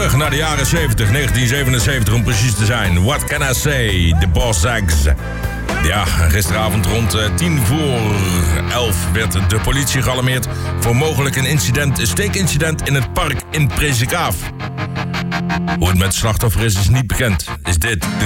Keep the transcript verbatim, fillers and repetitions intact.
terug naar de jaren zeventig, negentien zevenenzeventig om precies te zijn. What can I say? The Boss Eggs. Ja, gisteravond rond uh, tien voor elf werd de politie gealarmeerd voor mogelijk een incident, een steekincident in het park in Presikhaaf. Hoe het met het slachtoffer is, is niet bekend. Is dit de